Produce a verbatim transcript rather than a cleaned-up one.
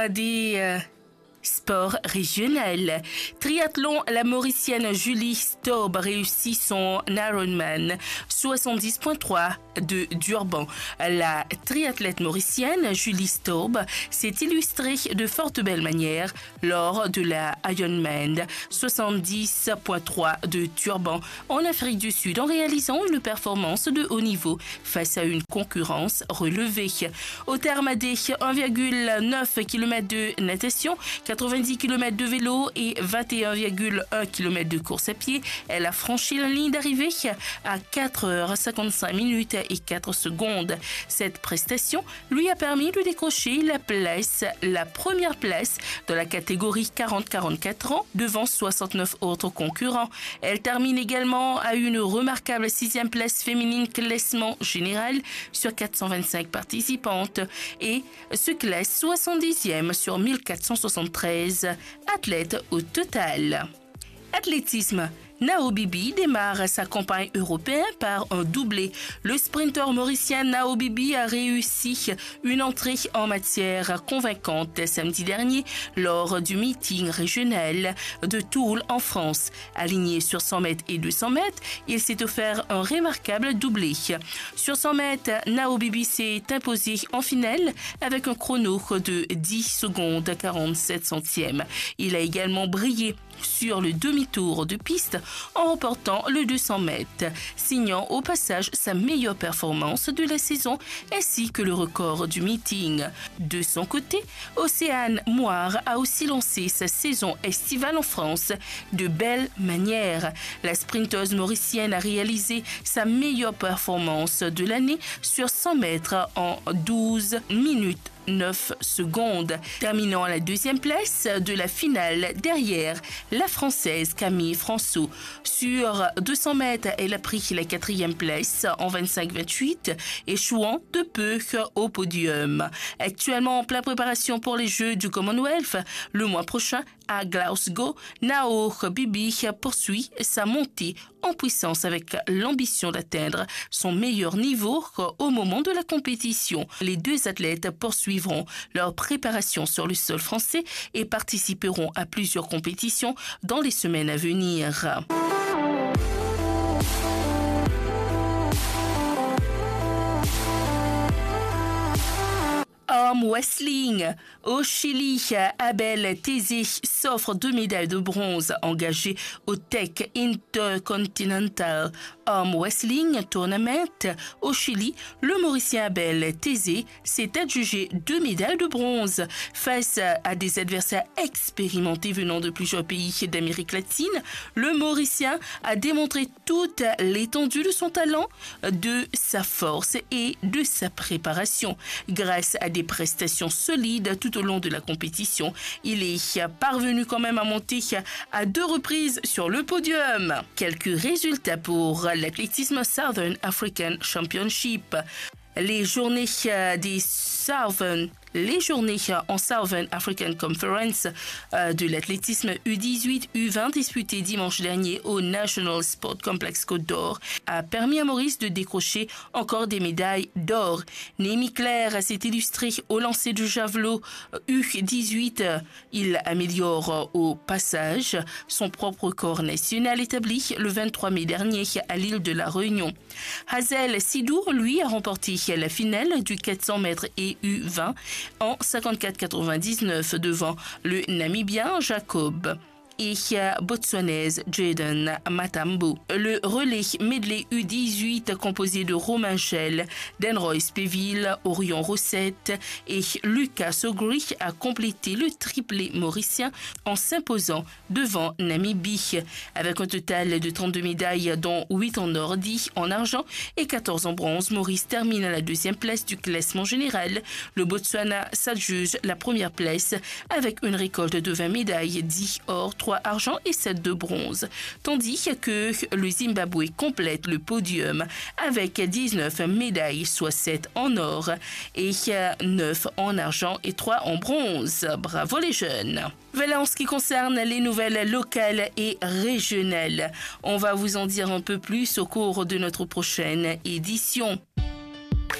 des euh, sports régional. Triathlon, la Mauricienne Julie Staub réussit son Ironman soixante-dix virgule trois de Durban. La triathlète mauricienne Julie Staub s'est illustrée de forte belle manière lors de la Ironman soixante-dix virgule trois de Durban en Afrique du Sud en réalisant une performance de haut niveau face à une concurrence relevée. Au terme des un virgule neuf kilomètres de natation, quatre-vingt-dix kilomètres de vélo et vingt et un virgule un kilomètres de course à pied, elle a franchi la ligne d'arrivée à quatre heures cinquante-cinq minutes et quatre secondes. Cette prestation lui a permis de décrocher la place, la première place dans la catégorie quarante à quarante-quatre ans devant soixante-neuf autres concurrents. Elle termine également à une remarquable sixième place féminine classement général sur quatre cent vingt-cinq participantes et se classe soixante-dixième sur mille quatre cent soixante-treize athlètes au total. Athlétisme. Nao Bibi démarre sa campagne européenne par un doublé. Le sprinter mauricien Nao Bibi a réussi une entrée en matière convaincante samedi dernier lors du meeting régional de Toul en France. Aligné sur cent mètres et deux cents mètres, il s'est offert un remarquable doublé. Sur cent mètres, Nao Bibi s'est imposé en finale avec un chrono de dix secondes quarante-sept centièmes. Il a également brillé sur le demi-tour de piste en remportant le deux cents mètres, signant au passage sa meilleure performance de la saison ainsi que le record du meeting. De son côté, Océane Moire a aussi lancé sa saison estivale en France de belle manière. La sprinteuse mauricienne a réalisé sa meilleure performance de l'année sur cent mètres en douze minutes neuf secondes, terminant à la deuxième place de la finale derrière la Française Camille François. Sur deux cents mètres, elle a pris la quatrième place en vingt-cinq vingt-huit, échouant de peu au podium. Actuellement en pleine préparation pour les Jeux du Commonwealth, le mois prochain à Glasgow, Nao Bibi poursuit sa montée en puissance avec l'ambition d'atteindre son meilleur niveau au moment de la compétition. Les deux athlètes poursuivront leur préparation sur le sol français et participeront à plusieurs compétitions dans les semaines à venir. Arm wrestling. Au Chili, Abel Tézé s'offre deux médailles de bronze engagées au Tech Intercontinental Arm Wrestling Tournament. Au Chili, le Mauricien Abel Tézé s'est adjugé deux médailles de bronze face à des adversaires expérimentés venant de plusieurs pays d'Amérique latine. Le Mauricien a démontré toute l'étendue de son talent, de sa force et de sa préparation. Grâce à des prestations solides tout au long de la compétition, il est parvenu quand même à monter à deux reprises sur le podium. Quelques résultats pour l'athlétisme Southern African Championship. Les journées des Southern Les journées en Southern African Conference euh, de l'athlétisme U dix-huit U vingt disputées dimanche dernier au National Sport Complex Côte d'Or a permis à Maurice de décrocher encore des médailles d'or. Némi Claire s'est illustré au lancer du javelot U dix-huit. Il améliore au passage son propre record national établi le vingt-trois mai dernier à l'île de la Réunion. Hazel Sidou, lui, a remporté la finale du quatre cents mètres et U vingt en cinquante-quatre quatre-vingt-dix-neuf devant le Namibien Jacob et botswanaise Jaden Matambo. Le relais medley U dix-huit composé de Romain Schell, Denroy Spéville, Orion Rossette et Lucas Sogri a complété le triplé mauricien en s'imposant devant Namibie. Avec un total de trente-deux médailles dont huit en or, dix en argent et quatorze en bronze, Maurice termine à la deuxième place du classement général. Le Botswana s'adjuge la première place avec une récolte de vingt médailles, dix or, trois argent et sept de bronze, tandis que le Zimbabwe complète le podium avec dix-neuf médailles, soit sept en or et neuf en argent et trois en bronze. Bravo les jeunes! Voilà en ce qui concerne les nouvelles locales et régionales. On va vous en dire un peu plus au cours de notre prochaine édition.